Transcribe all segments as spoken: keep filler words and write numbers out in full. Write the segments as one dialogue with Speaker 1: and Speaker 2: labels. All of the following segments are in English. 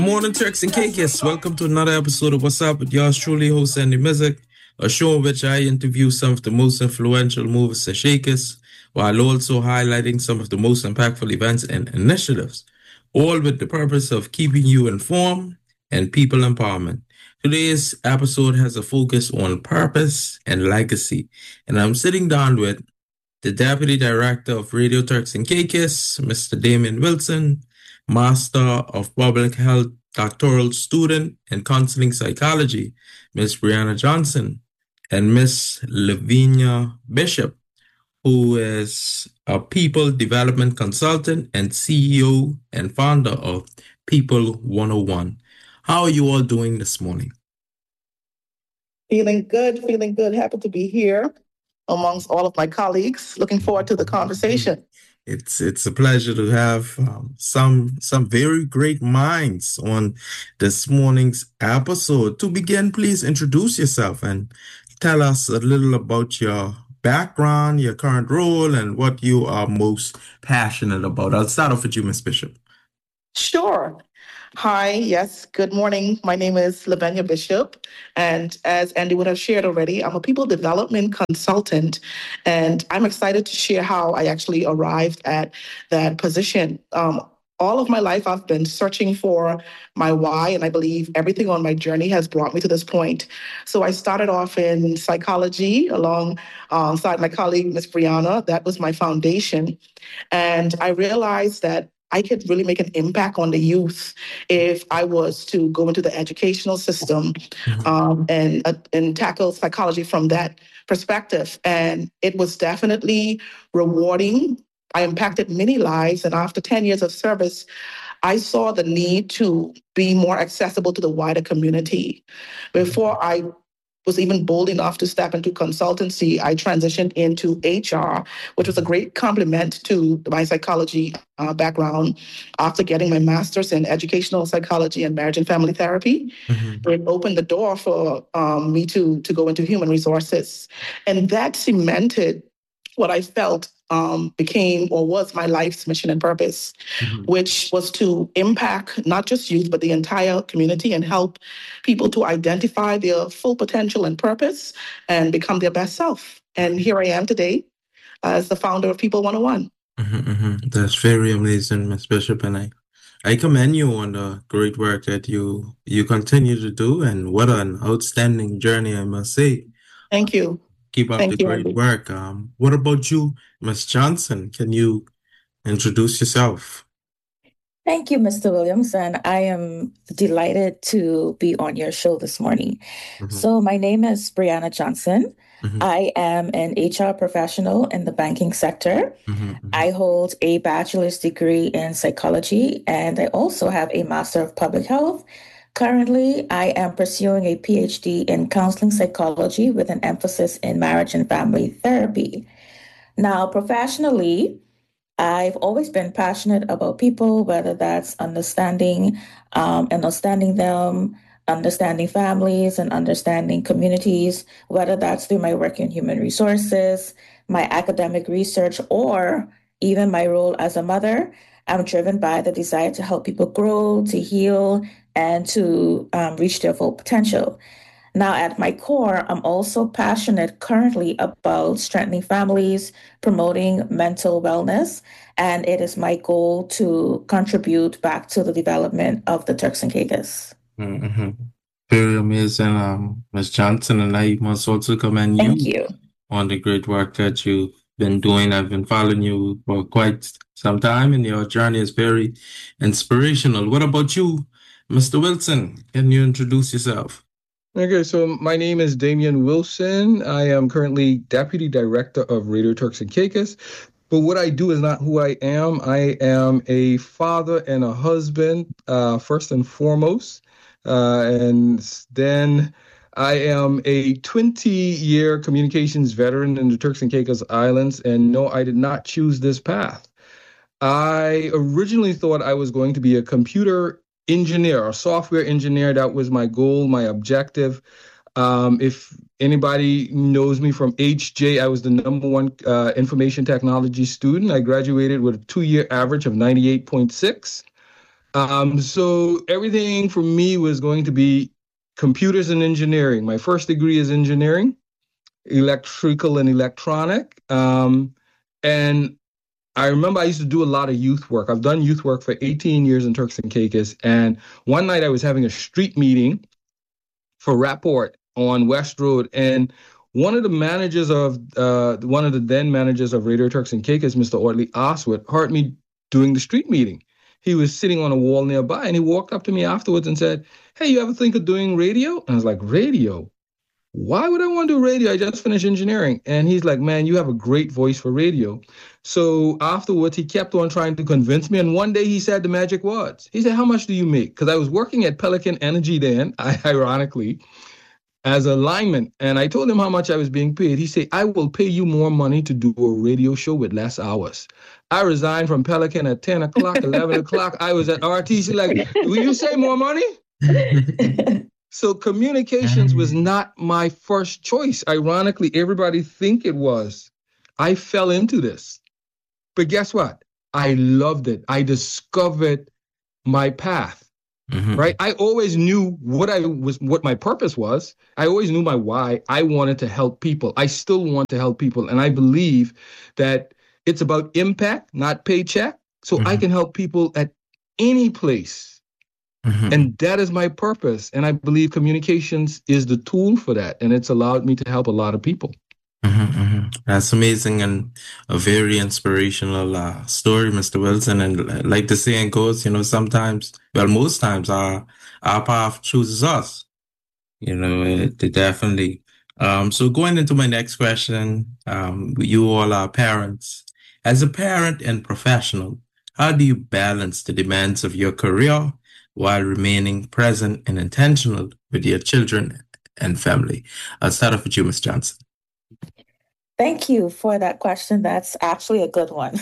Speaker 1: Morning, Turks and Caicos. Welcome to another episode of What's Up with yours truly, host Andy Mizik, a show in which I interview some of the most influential movers and shakers, while also highlighting some of the most impactful events and initiatives, all with the purpose of keeping you informed and people empowerment. Today's episode has a focus on purpose and legacy, and I'm sitting down with the Deputy Director of Radio Turks and Caicos, Mister Damien Wilson, Master of Public Health doctoral student in counseling psychology, Miss Brianna Johnson, and Miss Lavinia Bishop, who is a people development consultant and C E O and founder of People one oh one. How are you all doing this morning?
Speaker 2: Feeling good, feeling good. Happy to be here amongst all of my colleagues. Looking forward to the conversation.
Speaker 1: It's it's a pleasure to have um, some some very great minds on this morning's episode. To begin, please introduce yourself and tell us a little about your background, your current role, and what you are most passionate about. I'll start off with you, Miz Bishop.
Speaker 2: Sure. Hi, yes, good morning. My name is Lavinia Bishop, and as Andy would have shared already, I'm a people development consultant, and I'm excited to share how I actually arrived at that position. Um, all of my life, I've been searching for my why, and I believe everything on my journey has brought me to this point. So I started off in psychology alongside my colleague, Miss Brianna. That was my foundation, and I realized that I could really make an impact on the youth if I was to go into the educational system um, and uh, and tackle psychology from that perspective. And it was definitely rewarding. I impacted many lives, and after ten years of service, I saw the need to be more accessible to the wider community. Before I was even bold enough to step into consultancy, I transitioned into H R, which was a great complement to my psychology uh, background. After getting my master's in educational psychology and marriage and family therapy, mm-hmm. it opened the door for um, me to, to go into human resources. And that cemented what I felt um, became or was my life's mission and purpose, mm-hmm. which was to impact not just youth, but the entire community and help people to identify their full potential and purpose and become their best self. And here I am today as the founder of People one oh one.
Speaker 1: Mm-hmm, mm-hmm. That's very amazing, Miz Bishop, and I, I commend you on the great work that you you continue to do, and what an outstanding journey, I must say.
Speaker 2: Thank you.
Speaker 1: Keep up
Speaker 2: Thank
Speaker 1: the
Speaker 2: you,
Speaker 1: great
Speaker 2: Andy.
Speaker 1: work. Um, what about you, Miz Johnson? Can you introduce yourself?
Speaker 3: Thank you, Mister Williams, and I am delighted to be on your show this morning. Mm-hmm. So my name is Brianna Johnson. Mm-hmm. I am an H R professional in the banking sector. Mm-hmm, mm-hmm. I hold a bachelor's degree in psychology, and I also have a master of public health. Currently, I am pursuing a P H D in counseling psychology with an emphasis in marriage and family therapy. Now, professionally, I've always been passionate about people, whether that's understanding um, and understanding them, understanding families and understanding communities, whether that's through my work in human resources, my academic research, or even my role as a mother. I'm driven by the desire to help people grow, to heal, and to um, reach their full potential. Now, at my core, I'm also passionate currently about strengthening families, promoting mental wellness, and it is my goal to contribute back to the development of the Turks and Caicos.
Speaker 1: Mm-hmm. Very amazing, um, Miz Johnson, and I must also commend you,
Speaker 3: Thank you
Speaker 1: on the great work that you've been doing. I've been following you for quite some time, and your journey is very inspirational. What about you, Mister Wilson? Can you introduce yourself?
Speaker 4: Okay, so my name is Damien Wilson. I am currently Deputy Director of Radio Turks and Caicos. But what I do is not who I am. I am a father and a husband, uh, first and foremost. Uh, and then I am a twenty-year communications veteran in the Turks and Caicos Islands. And no, I did not choose this path. I originally thought I was going to be a computer engineer, a software engineer. That was my goal, my objective. Um, if anybody knows me from H J, I was the number one uh, information technology student. I graduated with a two-year average of ninety-eight point six. Um, so everything for me was going to be computers and engineering. My first degree is engineering, electrical and electronic. Um, and I remember I used to do a lot of youth work. I've done youth work for eighteen years in Turks and Caicos. And one night I was having a street meeting for Rapport on West Road. And one of the managers of, uh, one of the then managers of Radio Turks and Caicos, Mister Ortley Oswald, heard me doing the street meeting. He was sitting on a wall nearby and he walked up to me afterwards and said, "Hey, you ever think of doing radio?" And I was like, "Radio? Why would I want to do radio? I just finished engineering." And he's like, "Man, you have a great voice for radio." So afterwards, he kept on trying to convince me. And one day he said the magic words. He said, "How much do you make?" Because I was working at Pelican Energy then, ironically, as a lineman. And I told him how much I was being paid. He said, "I will pay you more money to do a radio show with less hours." I resigned from Pelican at ten o'clock, eleven o'clock. I was at R T C like, "Will you say more money?" So communications was not my first choice. Ironically, everybody think it was. I fell into this. But guess what? I loved it. I discovered my path. Mm-hmm. Right? I always knew what I was, what my purpose was. I always knew my why. I wanted to help people. I still want to help people. And I believe that it's about impact, not paycheck. So mm-hmm. I can help people at any place. Mm-hmm. And that is my purpose. And I believe communications is the tool for that. And it's allowed me to help a lot of people.
Speaker 1: Mm-hmm, mm-hmm. That's amazing and a very inspirational uh, story, Mister Wilson. And like the saying goes, you know, sometimes, well, most times our, our path chooses us. You know, it, it definitely. Um, so going into my next question, um, you all are parents. As a parent and professional, how do you balance the demands of your career while remaining present and intentional with your children and family? I'll start off with you, Miz Johnson.
Speaker 3: Thank you for that question. That's actually a good one.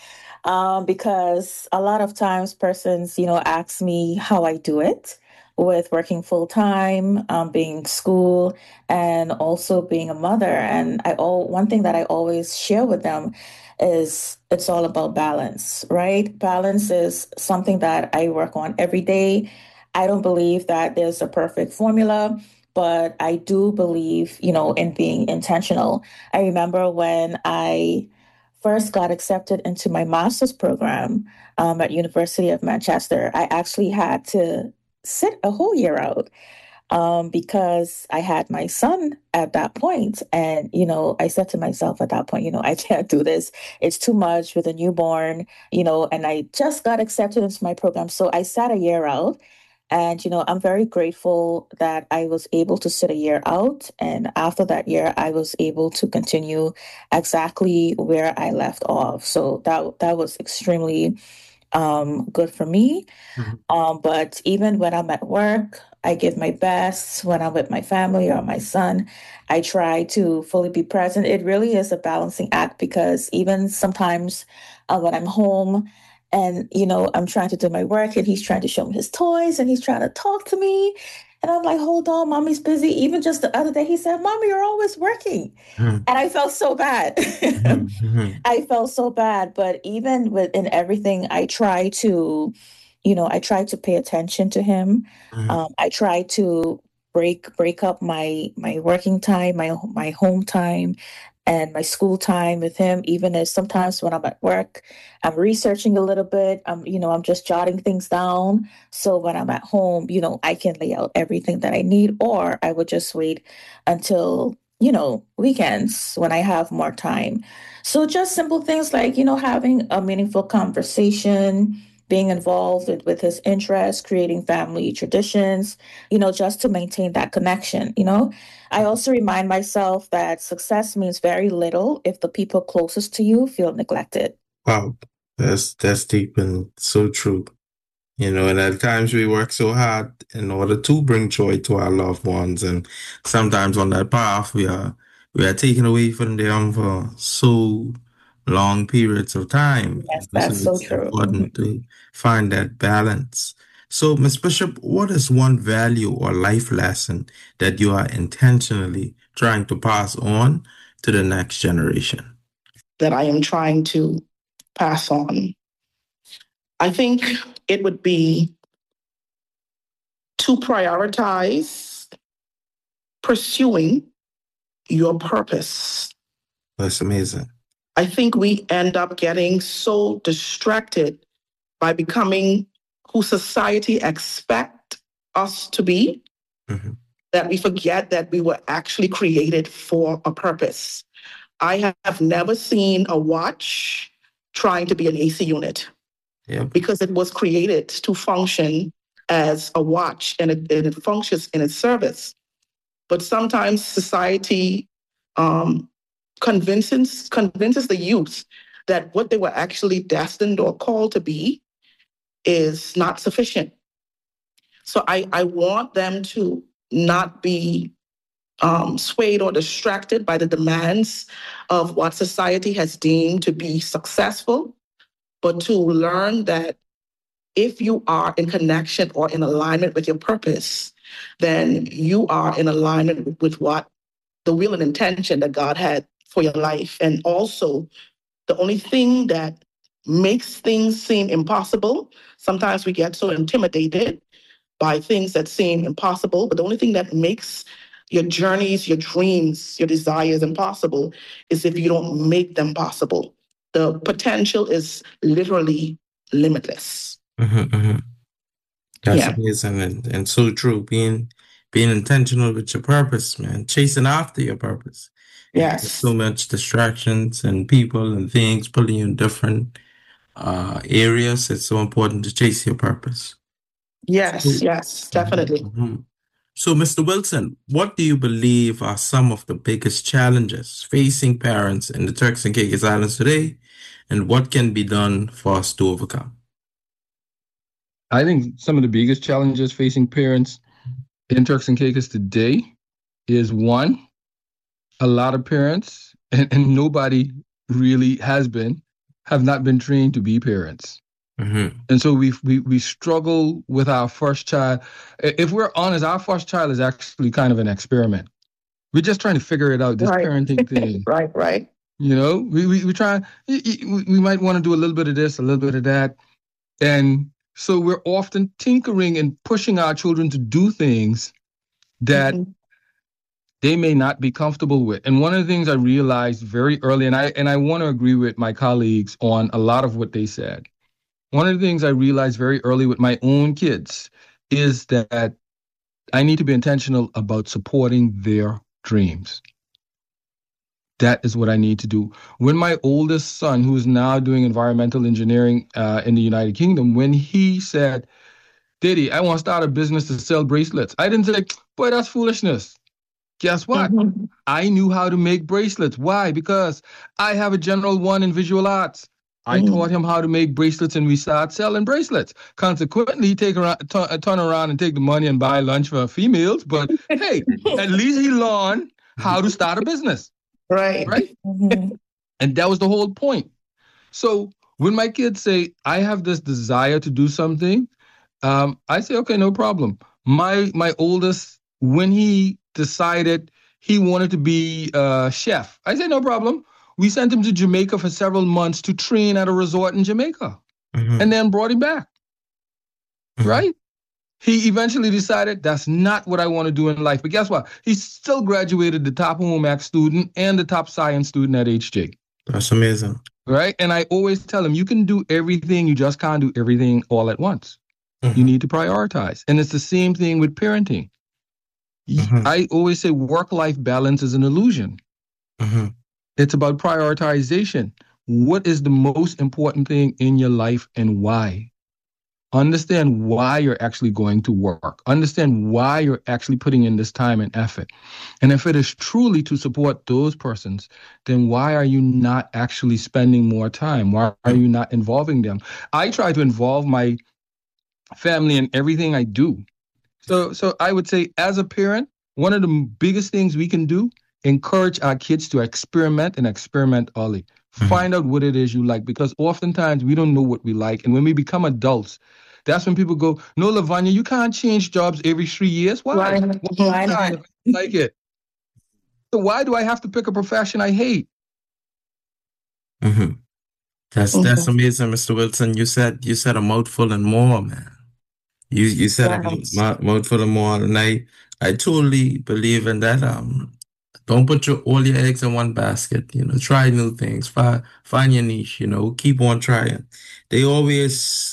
Speaker 3: um, because a lot of times persons, you know, ask me how I do it with working full time, um, being school, and also being a mother. And I all one thing that I always share with them is it's all about balance, right? Balance is something that I work on every day. I don't believe that there's a perfect formula, but I do believe, you know, in being intentional. I remember when I first got accepted into my master's program um, at University of Manchester, I actually had to sit a whole year out um, because I had my son at that point. And, you know, I said to myself at that point, you know, I can't do this. It's too much with a newborn, you know, and I just got accepted into my program. So I sat a year out. And, you know, I'm very grateful that I was able to sit a year out. And after that year, I was able to continue exactly where I left off. So that that was extremely um, good for me. Mm-hmm. Um, but even when I'm at work, I give my best. When I'm with my family or my son, I try to fully be present. It really is a balancing act because even sometimes uh, when I'm home, and, you know, I'm trying to do my work and he's trying to show me his toys and he's trying to talk to me. And I'm like, hold on, mommy's busy. Even just the other day, he said, "Mommy, you're always working." Mm-hmm. And I felt so bad. Mm-hmm. I felt so bad. But even within everything, I try to, you know, I try to pay attention to him. Mm-hmm. Um, I try to break break up my my working time, my my home time, and my school time with him, even as sometimes when I'm at work, I'm researching a little bit. I'm, you know, I'm just jotting things down. So when I'm at home, you know, I can lay out everything that I need, or I would just wait until, you know, weekends when I have more time. So just simple things like, you know, having a meaningful conversation, being involved with, with his interests, creating family traditions, you know, just to maintain that connection, you know. I also remind myself that success means very little if the people closest to you feel neglected.
Speaker 1: Wow, that's that's deep and so true. You know, and at times we work so hard in order to bring joy to our loved ones, and sometimes on that path we are we are taken away from them for so long periods of time.
Speaker 3: Yes, that's so, so
Speaker 1: it's
Speaker 3: true.
Speaker 1: important mm-hmm. to find that balance. So, Miz Bishop, what is one value or life lesson that you are intentionally trying to pass on to the next generation?
Speaker 2: That I am trying to pass on. I think it would be to prioritize pursuing your purpose.
Speaker 1: That's amazing.
Speaker 2: I think we end up getting so distracted by becoming who society expects us to be, mm-hmm. that we forget that we were actually created for a purpose. I have never seen a watch trying to be an A C unit, yep. because it was created to function as a watch, and it, and it functions in its service. But sometimes society um, convinces convinces the youth that what they were actually destined or called to be is not sufficient. So I, I want them to not be um, swayed or distracted by the demands of what society has deemed to be successful, but to learn that if you are in connection or in alignment with your purpose, then you are in alignment with what the will and intention that God had for your life. And also, the only thing that makes things seem impossible, sometimes we get so intimidated by things that seem impossible, but the only thing that makes your journeys, your dreams, your desires impossible is if you don't make them possible. The potential is literally limitless.
Speaker 1: Mm-hmm, mm-hmm. That's yeah. amazing and, and so true. Being being intentional with your purpose, man, chasing after your purpose.
Speaker 2: Yes.
Speaker 1: There's so much distractions and people and things pulling you in different uh, areas. It's so important to chase your purpose.
Speaker 2: Yes, so, yes, definitely.
Speaker 1: Mm-hmm. So, Mister Wilson, what do you believe are some of the biggest challenges facing parents in the Turks and Caicos Islands today, and what can be done for us to overcome?
Speaker 4: I think some of the biggest challenges facing parents in Turks and Caicos today is, one, a lot of parents, and, and nobody really has been, have not been trained to be parents. Mm-hmm. And so we we we struggle with our first child. If we're honest, our first child is actually kind of an experiment. We're just trying to figure it out, this
Speaker 2: right.
Speaker 4: parenting thing.
Speaker 2: right, right.
Speaker 4: You know, we we we try. We might want to do a little bit of this, a little bit of that, and so we're often tinkering and pushing our children to do things that mm-hmm. they may not be comfortable with. And one of the things I realized very early, and I and I want to agree with my colleagues on a lot of what they said. One of the things I realized very early with my own kids is that I need to be intentional about supporting their dreams. That is what I need to do. When my oldest son, who is now doing environmental engineering uh, in the United Kingdom, when he said, Daddy, I want to start a business to sell bracelets, I didn't say, boy, that's foolishness. Guess what? Mm-hmm. I knew how to make bracelets. Why? Because I have a General One in visual arts. I mm. taught him how to make bracelets, and we started selling bracelets. Consequently, he take around, t- turn around and take the money and buy lunch for females. But hey, at least he learned how to start a business.
Speaker 2: Right.
Speaker 4: Right. Mm-hmm. And that was the whole point. So when my kids say, I have this desire to do something, um, I say, okay, no problem. My my oldest, when he decided he wanted to be a chef, I say, no problem. We sent him to Jamaica for several months to train at a resort in Jamaica, mm-hmm. and then brought him back, mm-hmm. right? He eventually decided that's not what I want to do in life. But guess what? He still graduated the top home ec student and the top science student at H J.
Speaker 1: That's amazing.
Speaker 4: Right? And I always tell him, you can do everything, you just can't do everything all at once. Mm-hmm. You need to prioritize. And it's the same thing with parenting. Mm-hmm. I always say work-life balance is an illusion. Mm-hmm. It's about prioritization. What is the most important thing in your life and why? Understand why you're actually going to work. Understand why you're actually putting in this time and effort. And if it is truly to support those persons, then why are you not actually spending more time? Why are you not involving them? I try to involve my family in everything I do. So, so I would say as a parent, one of the biggest things we can do, encourage our kids to experiment and experiment early. Mm-hmm. Find out what it is you like, because oftentimes we don't know what we like. And when we become adults, that's when people go, no, Lavanya, you can't change jobs every three years. Why? Why, why not? I like it. So why do I have to pick a profession I hate?
Speaker 1: Mm-hmm. That's that's
Speaker 2: Okay.
Speaker 1: amazing, Mister Wilson. You said you said a mouthful and more, man. You you said a
Speaker 2: Wow.
Speaker 1: mou- mouthful and more, and I I totally believe in that. Um, don't put your all your eggs in one basket. You know, try new things. Find find your niche. You know, keep on trying. They always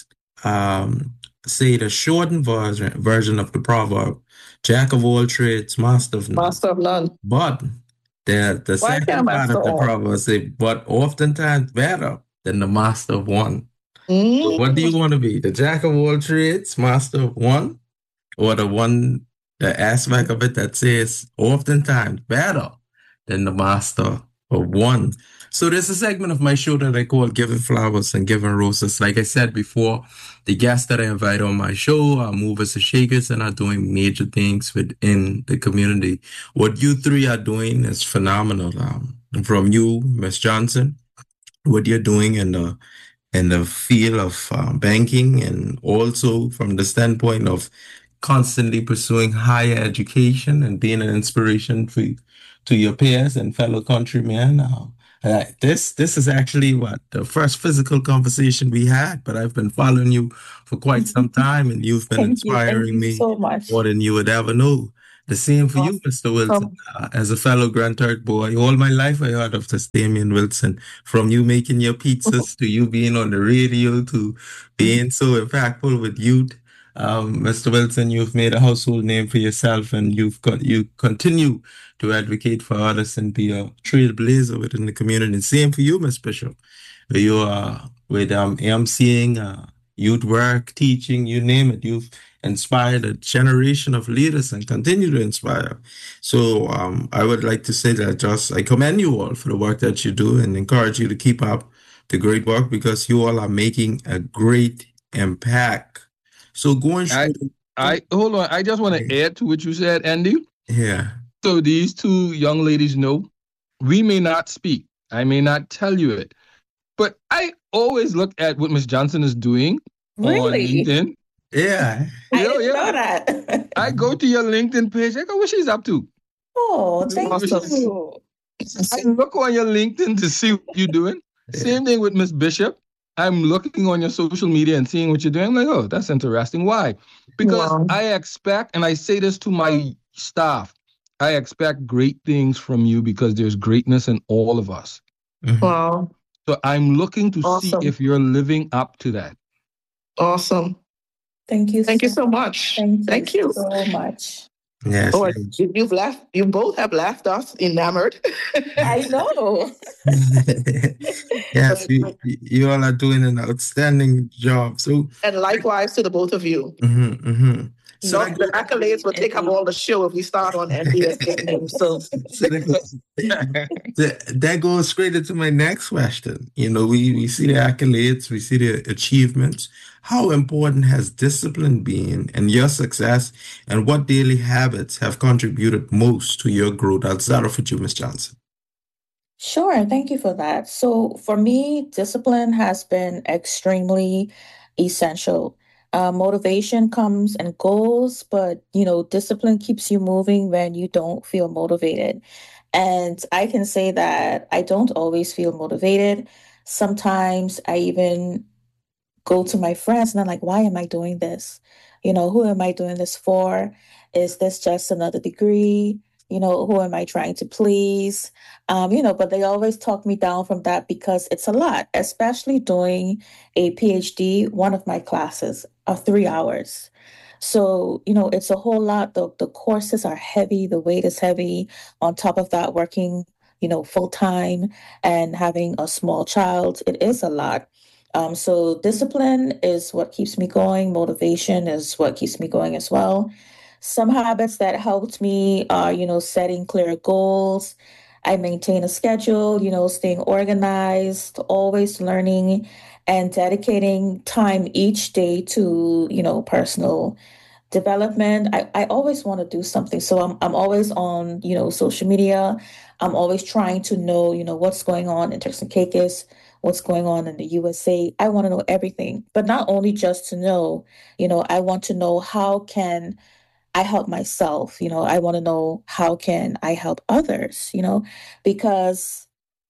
Speaker 1: um say the shortened version version of the proverb: "Jack of all trades, master of none."
Speaker 2: Master of none.
Speaker 1: But the the
Speaker 2: Why can't
Speaker 1: second part
Speaker 2: master
Speaker 1: of the
Speaker 2: all?
Speaker 1: proverb say, "But oftentimes better than the master of one." So what do
Speaker 2: Mm.
Speaker 1: you want to be? The jack of all trades, master of one, or the one, the aspect of it that says oftentimes better than the master of one? So there's a segment of my show that I call Giving Flowers and Giving Roses. Like I said before, the guests that I invite on my show are movers and shakers and are doing major things within the community. What you three are doing is phenomenal. Um, from you, Miss Johnson, what you're doing in the in the field of uh, banking, and also from the standpoint of constantly pursuing higher education and being an inspiration to to your peers and fellow countrymen. Uh, uh, this this is actually what the first physical conversation we had, but I've been following you for quite some time, and you've been
Speaker 3: Thank you. Thank
Speaker 1: inspiring
Speaker 3: you
Speaker 1: me
Speaker 3: so much.
Speaker 1: more than you would ever know. The same for you, Mister Wilson.
Speaker 2: Awesome.
Speaker 1: Uh, as a fellow Grand Turk boy, all my life I heard of this Damian Wilson. From you making your pizzas to you being on the radio to being so impactful with youth, um, Mister Wilson, you've made a household name for yourself, and you've got you continue to advocate for others and be a trailblazer within the community. Same for you, Miss Bishop. You are with um, emceeing, uh, youth work, teaching, you name it. You've inspired a generation of leaders and continue to inspire. So um, I would like to say that just I commend you all for the work that you do and encourage you to keep up the great work, because you all are making a great impact. So going
Speaker 4: I,
Speaker 1: straight,
Speaker 4: I hold on. I just want to add to what you said, Andy.
Speaker 1: yeah,
Speaker 4: So these two young ladies know we may not speak. I may not tell you it, but I always look at what Miss Johnson is doing on
Speaker 3: Really?
Speaker 4: LinkedIn.
Speaker 1: yeah,
Speaker 3: I
Speaker 4: Yeah,
Speaker 3: didn't
Speaker 4: yeah.
Speaker 3: know that.
Speaker 4: I go to your LinkedIn page. I go, what she's up to.
Speaker 3: Oh, thank
Speaker 2: Awesome.
Speaker 3: you.
Speaker 4: I look on your LinkedIn to see what you're doing.
Speaker 1: yeah.
Speaker 4: Same thing with Miss Bishop. I'm looking on your social media and seeing what you're doing. I'm like, oh, that's interesting. Why? Because
Speaker 2: Wow.
Speaker 4: I expect, and I say this to my staff, I expect great things from you because there's greatness in all of us.
Speaker 1: Mhm.
Speaker 2: Wow.
Speaker 4: So I'm looking to
Speaker 2: Awesome.
Speaker 4: see if you're living up to that.
Speaker 2: Awesome.
Speaker 3: Thank you.
Speaker 2: Thank you
Speaker 3: so
Speaker 2: so much.
Speaker 3: Thank you
Speaker 2: Thank you.
Speaker 3: so much.
Speaker 1: Yes,
Speaker 2: Oh,
Speaker 1: yes.
Speaker 2: you- you've left. You both have left us enamored.
Speaker 3: I know.
Speaker 1: Yes, you, you all are doing an outstanding job. So,
Speaker 2: And likewise to the both of you.
Speaker 1: mhm, mhm. So
Speaker 2: Not the accolades will take up all the show if we start on N D S name. So
Speaker 1: So that goes, that, that goes straight into my next question. You know, we, we see the accolades, we see the achievements. How important has discipline been in your success, and what daily habits have contributed most to your growth? I'll start off with you, Miss Johnson.
Speaker 3: Sure, thank you for that. So, for me, discipline has been extremely essential. Uh, motivation comes and goes, but you know, discipline keeps you moving when you don't feel motivated. And I can say that I don't always feel motivated. Sometimes I even go to my friends and I'm like, why am I doing this? You know, who am I doing this for? Is this just another degree? You know, who am I trying to please? Um, you know, but they always talk me down from that because it's a lot, especially doing a PhD. One of my classes are three hours. So, you know, it's a whole lot. The, the courses are heavy, the weight is heavy. On top of that, working, you know, full time and having a small child, it is a lot. Um, so discipline is what keeps me going. Motivation is what keeps me going as well. Some habits that helped me are, you know, setting clear goals. I maintain a schedule, you know, staying organized, always learning and dedicating time each day to, you know, personal development. I, I always want to do something. So I'm I'm always on, you know, social media. I'm always trying to know, you know, what's going on in Turks and Caicos, what's going on in the U S A. I want to know everything, but not only just to know, you know, I want to know how can I help myself, you know, I want to know how can I help others, you know, because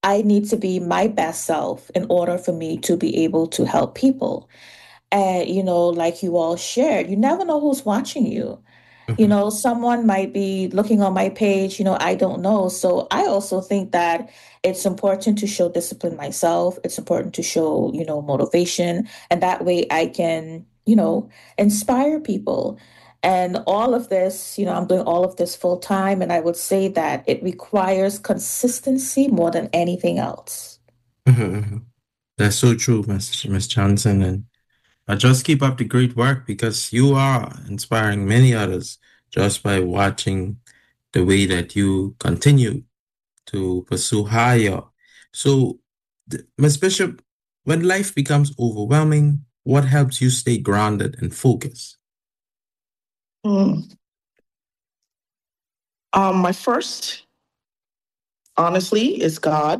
Speaker 3: I need to be my best self in order for me to be able to help people. And, you know, like you all shared, you never know who's watching you. You
Speaker 1: Mhm.
Speaker 3: know, someone might be looking on my page, you know, I don't know. So I also think that it's important to show discipline myself. It's important to show, you know, motivation. And that way I can, you know, inspire people. And all of this, you know, I'm doing all of this full time. And I would say that it requires consistency more than anything else.
Speaker 1: Mhm, mhm. That's so true, Miss Miss Johnson, and uh, just keep up the great work because you are inspiring many others just by watching the way that you continue to pursue higher. So, th- Miss Bishop, when life becomes overwhelming, what helps you stay grounded and focused?
Speaker 2: Mm. Um, my first, honestly, is God.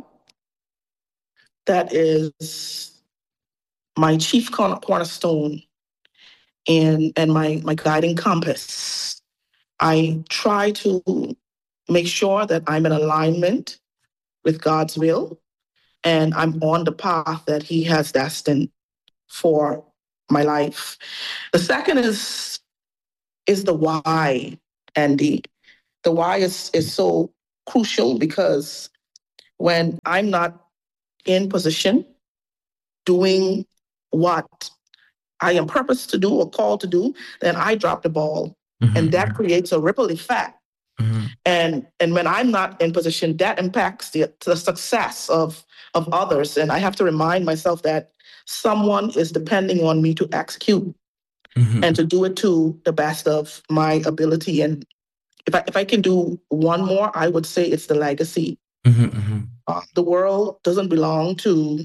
Speaker 2: That is my chief corner- cornerstone and and my my guiding compass. I try to make sure that I'm in alignment with God's will and I'm on the path that He has destined for my life. The second is is the why, Andy. The why is is so crucial because when I'm not in position doing what I am purposed to do or called to do, then I drop the ball. And that
Speaker 1: Mhm,
Speaker 2: creates a ripple effect.
Speaker 1: mhm,
Speaker 2: And and when I'm not in position, that impacts the, the success of, of others. And I have to remind myself that someone is depending on me to execute
Speaker 1: mhm,
Speaker 2: and to do it to the best of my ability. And if I if I can do one more, I would say it's the legacy.
Speaker 1: mhm, mhm,
Speaker 2: Uh, the world doesn't belong to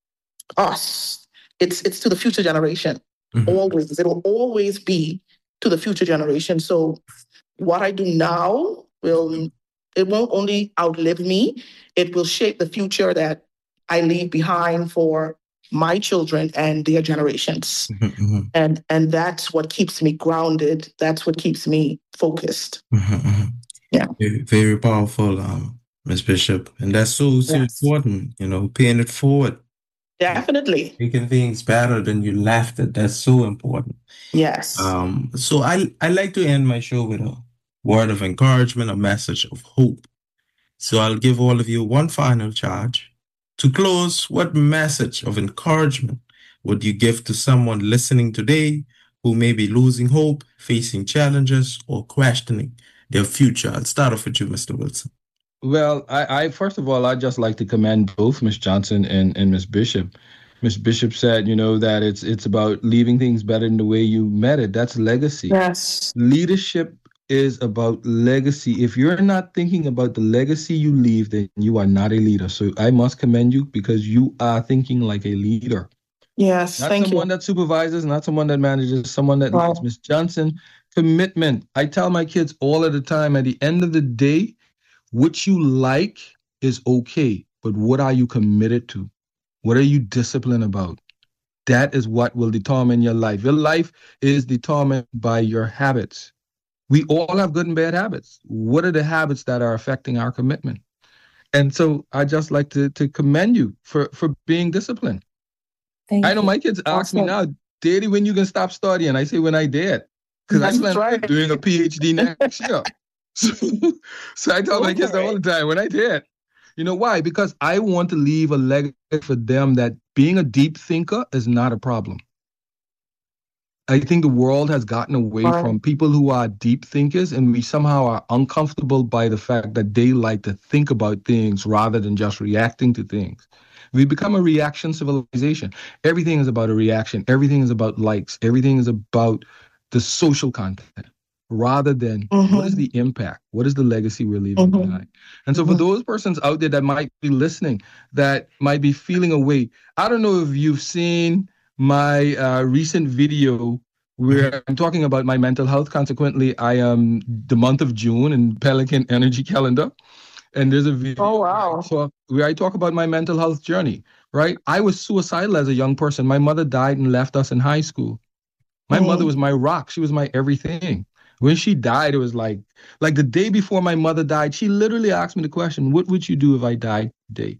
Speaker 2: us. It's it's to the future generation.
Speaker 1: mhm,
Speaker 2: Always. It will always be to the future generation. So what I do now will it won't only outlive me, it will shape the future that I leave behind for my children and their generations.
Speaker 1: mhm, mhm,
Speaker 2: And and that's what keeps me grounded. That's what keeps me focused.
Speaker 1: mhm, mhm.
Speaker 2: Yeah.
Speaker 1: Very, very powerful, um, Miss Bishop, and that's so so
Speaker 2: Yes.
Speaker 1: important. You know, paying it forward,
Speaker 2: Definitely.
Speaker 1: making things better than you left it. That's so important.
Speaker 2: Yes.
Speaker 1: Um, so I I like to end my show with a word of encouragement, a message of hope. So I'll give all of you one final charge. To close, what message of encouragement would you give to someone listening today who may be losing hope, facing challenges, or questioning their future? I'll start off with you, Mister Wilson.
Speaker 4: Well, I, I first of all, I'd just like to commend both Miss Johnson and, and Miss Bishop. Miss Bishop said, you know, that it's it's about leaving things better than the way you met it. That's legacy.
Speaker 2: Yes.
Speaker 4: Leadership is about legacy. If you're not thinking about the legacy you leave, then you are not a leader. So I must commend you because you are thinking like a leader.
Speaker 2: Yes.
Speaker 4: Not
Speaker 2: Thank you.
Speaker 4: someone that supervises, not someone that manages, someone that leads.
Speaker 2: Wow.
Speaker 4: Miss Johnson, commitment. I tell my kids all of the time, at the end of the day, what you like is okay, but what are you committed to? What are you disciplined about? That is what will determine your life. Your life is determined by your habits. We all have good and bad habits. What are the habits that are affecting our commitment? And so I just like to, to commend you for, for being disciplined.
Speaker 3: Thank
Speaker 4: I know
Speaker 3: you.
Speaker 4: my kids ask me
Speaker 2: Awesome.
Speaker 4: now, Daddy, when you can stop studying? I say, when I did. Because I
Speaker 2: That's
Speaker 4: plan
Speaker 2: right.
Speaker 4: on doing a PhD next year. So, so I tell my kids that all the time, when I did. You know why? Because I want to leave a legacy for them that being a deep thinker is not a problem. I think the world has gotten away
Speaker 2: Right.
Speaker 4: from people who are deep thinkers, and we somehow are uncomfortable by the fact that they like to think about things rather than just reacting to things. We become a reaction civilization. Everything is about a reaction. Everything is about likes. Everything is about the social content rather than
Speaker 2: Mhm.
Speaker 4: what is the impact? What is the legacy we're leaving
Speaker 2: Mhm.
Speaker 4: behind? And so for
Speaker 2: Mhm.
Speaker 4: those persons out there that might be listening, that might be feeling a way, I don't know if you've seen my uh, recent video where I'm talking about my mental health. Consequently, I am the month of June in Pelican Energy Calendar. And there's a video
Speaker 2: Oh,
Speaker 4: where, I
Speaker 2: wow.
Speaker 4: talk, where I talk about my mental health journey, right? I was suicidal as a young person. My mother died and left us in high school. My
Speaker 2: Mhm.
Speaker 4: mother was my rock. She was my everything. When she died, it was like, like the day before my mother died, she literally asked me the question, what would you do if I died today?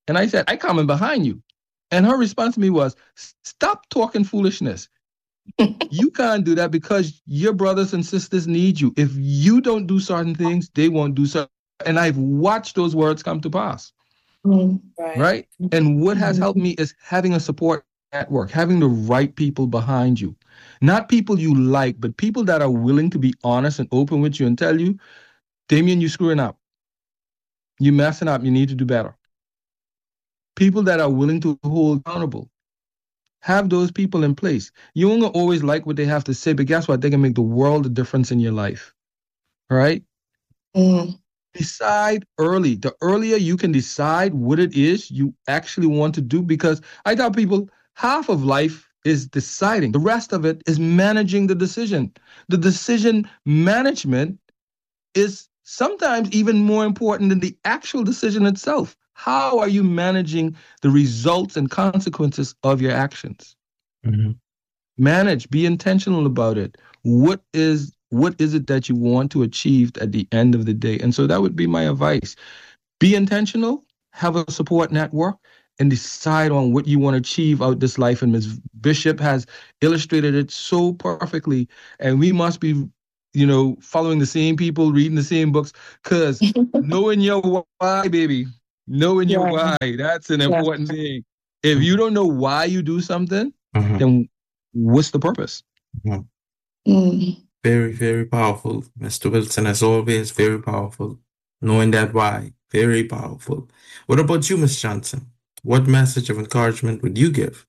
Speaker 4: And I said, I coming behind you. And her response to me was, stop talking foolishness. You can't do that because your brothers and sisters need you. If you don't do certain things, they won't do so. And I've watched those words come to pass.
Speaker 2: Mm.
Speaker 3: Right.
Speaker 4: Right? And what has helped me is having a support network, having the right people behind you. Not people you like, but people that are willing to be honest and open with you and tell you, Damien, you're screwing up. You're messing up. You need to do better. People that are willing to hold accountable. Have those people in place. You won't always like what they have to say, but guess what? They can make the world of difference in your life. Right?
Speaker 2: Mm.
Speaker 4: Decide early. The earlier you can decide what it is you actually want to do, because I tell people half of life is deciding. The rest of it is managing the decision. The decision management is sometimes even more important than the actual decision itself. How are you managing the results and consequences of your actions?
Speaker 1: Mm-hmm.
Speaker 4: Manage, be intentional about it. What is what is it that you want to achieve at the end of the day? And so that would be my advice. Be intentional, have a support network, and decide on what you want to achieve out this life. And Miz Bishop has illustrated it so perfectly. And we must be, you know, following the same people, reading the same books, because knowing your why, baby, knowing your
Speaker 2: Yeah.
Speaker 4: why, that's an
Speaker 2: Yeah.
Speaker 4: important thing. If you don't know why you do something,
Speaker 1: Mm-hmm.
Speaker 4: then what's the purpose?
Speaker 1: Mm-hmm.
Speaker 2: Mm.
Speaker 1: Very, very powerful, Mister Wilson, as always, very powerful. Knowing that why, very powerful. What about you, Miz Johnson? What message of encouragement would you give?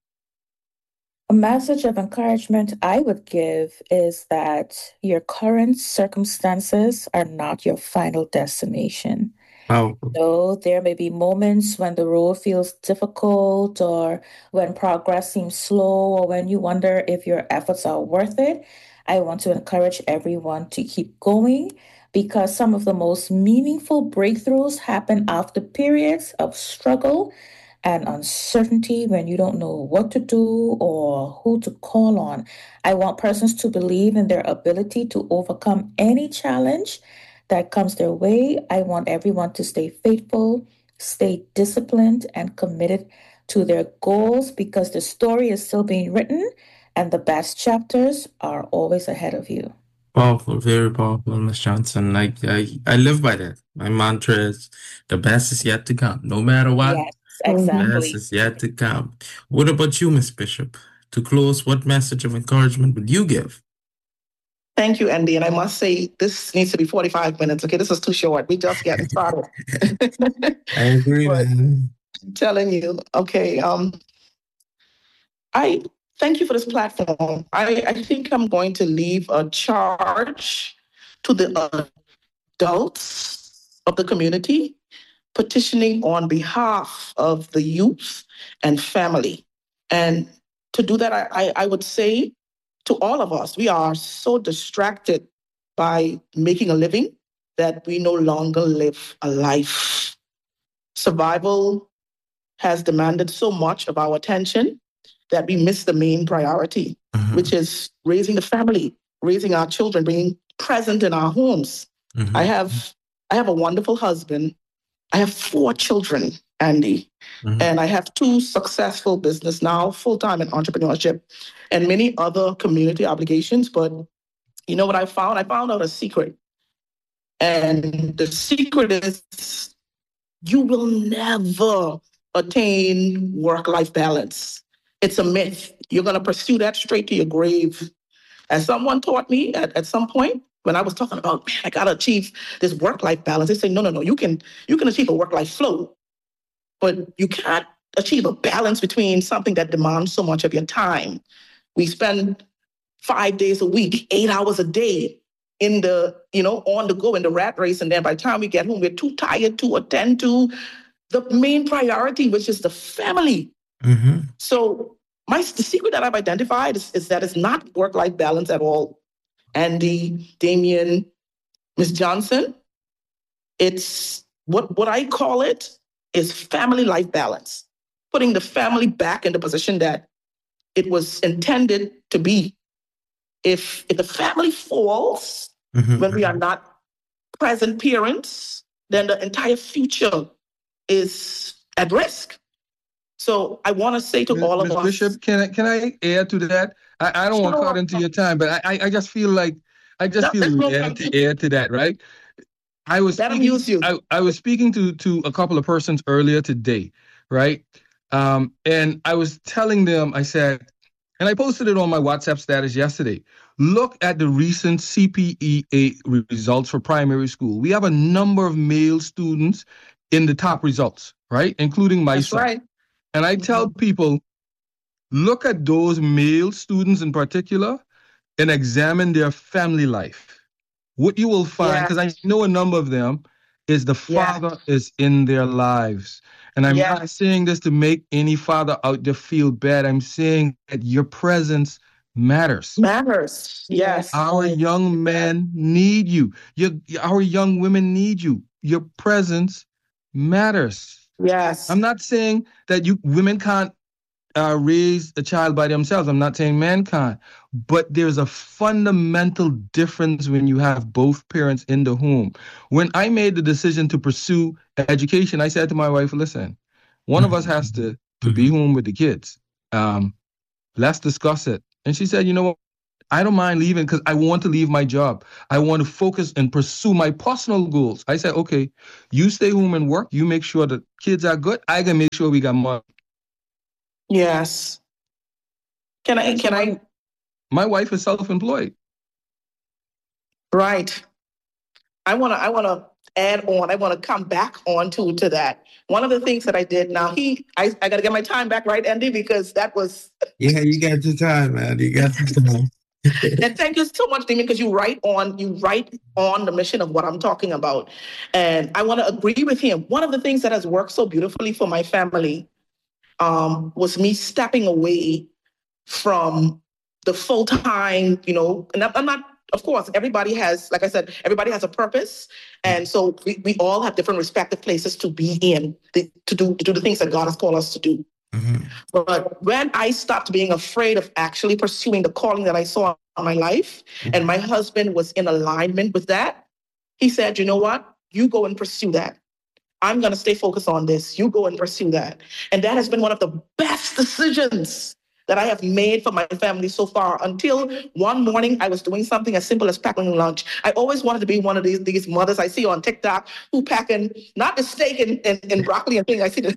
Speaker 3: A message of encouragement I would give is that your current circumstances are not your final destination.
Speaker 1: Powerful.
Speaker 3: So there may be moments when the road feels difficult, or when progress seems slow, or when you wonder if your efforts are worth it. I want to encourage everyone to keep going, because some of the most meaningful breakthroughs happen after periods of struggle and uncertainty, when you don't know what to do or who to call on. I want persons to believe in their ability to overcome any challenge that comes their way. I want everyone to stay faithful, stay disciplined, and committed to their goals, because the story is still being written and the best chapters are always ahead of you.
Speaker 1: Powerful, very powerful, Miz Johnson. I, I, I live by that. My mantra is the best is yet to come. No matter what,
Speaker 3: Yes,
Speaker 1: the
Speaker 3: exactly.
Speaker 1: best is yet to come. What about you, Miz Bishop? To close, what message of encouragement would you give?
Speaker 2: Thank you, Andy. And I must say, this needs to be forty-five minutes. Okay, this is too short. We just getting started.
Speaker 1: I agree,
Speaker 2: But
Speaker 1: man.
Speaker 2: I'm telling you, okay. Um, I thank you for this platform. I, I think I'm going to leave a charge to the adults of the community, petitioning on behalf of the youth and family. And to do that, I, I, I would say to all of us, we are so distracted by making a living that we no longer live a life. Survival has demanded so much of our attention that we miss the main priority,
Speaker 1: Mhm.
Speaker 2: which is raising the family, raising our children, being present in our homes.
Speaker 1: Mhm.
Speaker 2: I have I have a wonderful husband. I have four children, Andy,
Speaker 1: Mhm.
Speaker 2: and I have two successful business now, full-time in entrepreneurship, and many other community obligations. But you know what I found? I found out a secret. And the secret is you will never attain work-life balance. It's a myth. You're going to pursue that straight to your grave. As someone taught me at, at some point, when I was talking about, man, I got to achieve this work-life balance, they say, no, no, no, you can, you can achieve a work-life flow, but you can't achieve a balance between something that demands so much of your time. We spend five days a week, eight hours a day in the, you know, on the go in the rat race. And then by the time we get home, we're too tired to attend to the main priority, which is the family.
Speaker 1: Mhm.
Speaker 2: So my the secret that I've identified is, is that it's not work-life balance at all. Andy, Damien, Miz Johnson, it's what, what I call it is family life balance, putting the family back in the position that it was intended to be. If, if the family falls
Speaker 1: Mhm.
Speaker 2: when we are not present parents, then the entire future is at risk. So I want to say to all of
Speaker 4: Miz
Speaker 2: us,
Speaker 4: Bishop, can I can I add to that? I, I don't want to
Speaker 2: Sure.
Speaker 4: cut into your time, but I I just feel like I just
Speaker 2: No,
Speaker 4: feel
Speaker 2: there's no
Speaker 4: led to
Speaker 2: problem.
Speaker 4: add to that, right? I was
Speaker 2: Let 'em
Speaker 4: speaking,
Speaker 2: use you.
Speaker 4: I, I was speaking to to a couple of persons earlier today, right? Um, and I was telling them, I said, and I posted it on my WhatsApp status yesterday. Look at the recent C P E A results for primary school. We have a number of male students in the top results, right? Including my
Speaker 2: That's
Speaker 4: son.
Speaker 2: right.
Speaker 4: And I tell people, look at those male students in particular and examine their family life. What you will find, because
Speaker 2: Yes.
Speaker 4: I know a number of them, is the
Speaker 2: Yes.
Speaker 4: father is in their lives. And I'm
Speaker 2: Yes.
Speaker 4: not saying this to make any father out there feel bad. I'm saying that your presence matters.
Speaker 2: Matters. Yes.
Speaker 4: Our young men need you. Your, our young women need you. Your presence matters.
Speaker 2: Yes.
Speaker 4: I'm not saying that you women can't uh, raise a child by themselves. I'm not saying men can't, but there's a fundamental difference when you have both parents in the home. When I made the decision to pursue education, I said to my wife, listen, one of us has to, to be home with the kids. Um, let's discuss it. And she said, you know what? I don't mind leaving because I want to leave my job. I want to focus and pursue my personal goals. I said, okay, you stay home and work. You make sure the kids are good. I can make sure we got money.
Speaker 2: Yes. Can I, can I,
Speaker 4: My wife is self-employed.
Speaker 2: right. I want to, I want to add on, I want to come back on to, to that. One of the things that I did now, he, I, I got to get my time back, right, Andy? Because that was.
Speaker 1: Yeah, you got your time, man. You got your time.
Speaker 2: And thank you so much, Damien, because you write on, you write on the mission of what I'm talking about. And I want to agree with him. One of the things that has worked so beautifully for my family um, was me stepping away from the full-time, you know, and I'm not, of course, everybody has, like I said, everybody has a purpose. And so we, we all have different respective places to be in, the, to do to do the things that God has called us to do. Mm-hmm. But when I stopped being afraid of actually pursuing the calling that I saw in my life, mm-hmm. and my husband was in alignment with that, he said, you know what? You go and pursue that. I'm going to stay focused on this. You go and pursue that. And that has been one of the best decisions that I have made for my family so far, until one morning I was doing something as simple as packing lunch. I always wanted to be one of these, these mothers I see on TikTok who packing, not the steak and, and, and broccoli and things I see, the,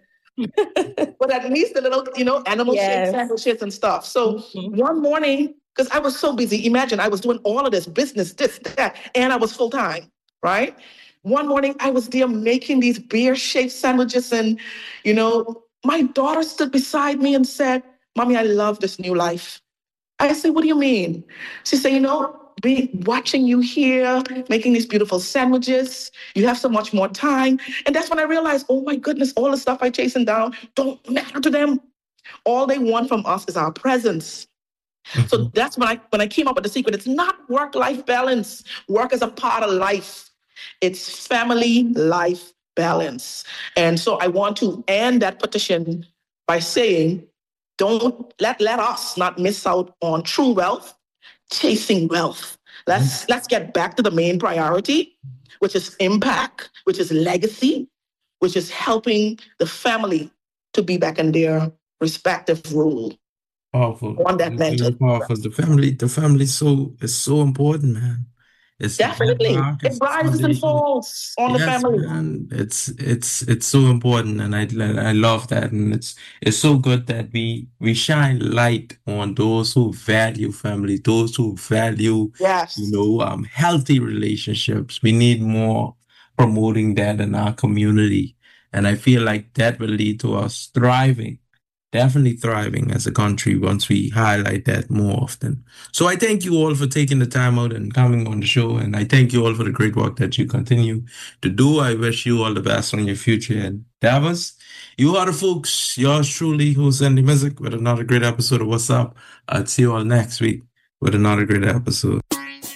Speaker 2: but at least the little, you know, animal yes. shaped sandwiches and stuff. So mm-hmm. one morning, because I was so busy, imagine I was doing all of this business, this, that, and I was full time, right? One morning I was there making these beer-shaped sandwiches, and, you know, my daughter stood beside me and said, Mommy, I love this new life. I said, what do you mean? She said, you know, be watching you here, making these beautiful sandwiches. You have so much more time. And that's when I realized, oh my goodness, all the stuff I chasing down don't matter to them. All they want from us is our presence. Mm-hmm. So that's when I when I came up with the secret. It's not work-life balance. Work is a part of life. It's family life balance. And so I want to end that petition by saying, Don't let, let us not miss out on true wealth, chasing wealth. Let's, mm-hmm. let's get back to the main priority, which is impact, which is legacy, which is helping the family to be back in their respective role.
Speaker 1: Powerful.
Speaker 2: On that mental.
Speaker 1: Powerful. The family, the family so is so important, man. It's
Speaker 2: definitely it rises and falls on
Speaker 1: yes,
Speaker 2: the family.
Speaker 1: Man. It's it's it's so important, and I I love that, and it's it's so good that we we shine light on those who value family, those who value
Speaker 2: yes.
Speaker 1: you know um healthy relationships. We need more promoting that in our community, and I feel like that will lead to us thriving. Definitely thriving as a country once we highlight that more often. So I thank you all for taking the time out and coming on the show. And I thank you all for the great work that you continue to do. I wish you all the best on your future endeavors. You are the folks. Yours truly, Hussein the Music, with another great episode of What's Up. I'll see you all next week with another great episode.